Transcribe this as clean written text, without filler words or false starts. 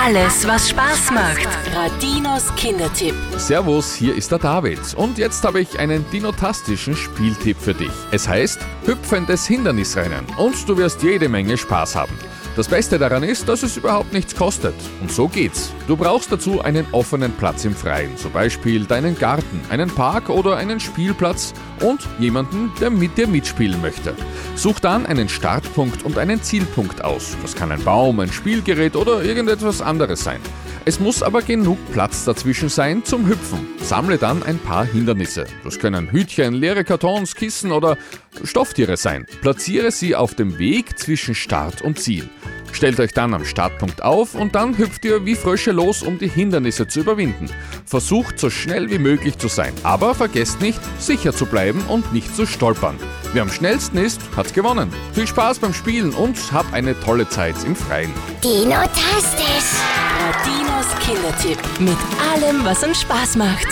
Alles, was Spaß macht. Radinos Kindertipp. Servus, hier ist der David. Und jetzt habe ich einen dinotastischen Spieltipp für dich. Es heißt hüpfendes Hindernisrennen und du wirst jede Menge Spaß haben. Das Beste daran ist, dass es überhaupt nichts kostet. Und so geht's. Du brauchst dazu einen offenen Platz im Freien, zum Beispiel deinen Garten, einen Park oder einen Spielplatz und jemanden, der mit dir mitspielen möchte. Such dann einen Startpunkt und einen Zielpunkt aus. Das kann ein Baum, ein Spielgerät oder irgendetwas anderes sein. Es muss aber genug Platz dazwischen sein zum Hüpfen. Sammle dann ein paar Hindernisse. Das können Hütchen, leere Kartons, Kissen oder Stofftiere sein. Platziere sie auf dem Weg zwischen Start und Ziel. Stellt euch dann am Startpunkt auf und dann hüpft ihr wie Frösche los, um die Hindernisse zu überwinden. Versucht so schnell wie möglich zu sein, aber vergesst nicht, sicher zu bleiben und nicht zu stolpern. Wer am schnellsten ist, hat gewonnen. Viel Spaß beim Spielen und habt eine tolle Zeit im Freien. Dinotastisch. Radinos Kindertipp. Mit allem, was uns Spaß macht.